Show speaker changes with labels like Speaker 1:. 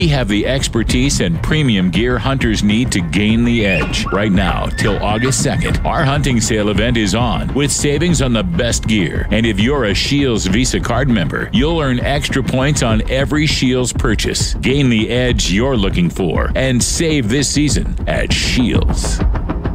Speaker 1: We have the expertise and premium gear hunters need to gain the edge. Right now, till August 2nd, our hunting sale event is on with savings on the best gear. And if you're a Shields Visa card member, you'll earn extra points on every Shields purchase. Gain the edge you're looking for and save this season at Shields.